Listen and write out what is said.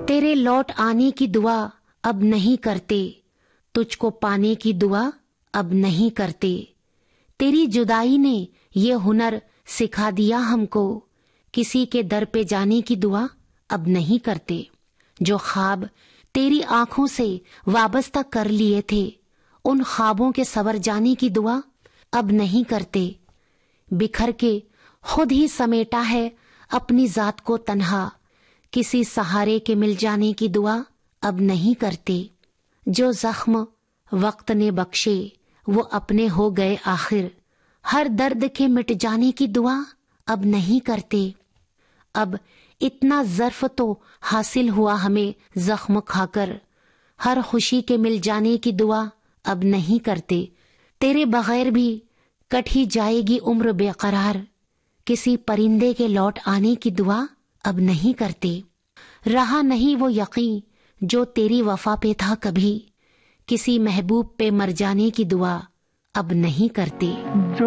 तेरे लौट आने की दुआ अब नहीं करते, तुझको पाने की दुआ अब नहीं करते। तेरी जुदाई ने ये हुनर सिखा दिया हमको, किसी के दर पे जाने की दुआ अब नहीं करते। जो ख्वाब तेरी आंखों से वाबस्ता कर लिए थे, उन ख्वाबों के सवर जाने की दुआ अब नहीं करते। बिखर के खुद ही समेटा है अपनी जात को तन्हा, किसी सहारे के मिल जाने की दुआ अब नहीं करते। जो जख्म वक्त ने बख्शे वो अपने हो गए आखिर, हर दर्द के मिट जाने की दुआ अब नहीं करते। अब इतना ज़र्फ तो हासिल हुआ हमें जख्म खाकर, हर खुशी के मिल जाने की दुआ अब नहीं करते। तेरे बगैर भी कट ही जाएगी उम्र बेकरार, किसी परिंदे के लौट आने की दुआ अब नहीं करते। रहा नहीं वो यकीन जो तेरी वफा पे था कभी, किसी महबूब पे मर जाने की दुआ अब नहीं करते।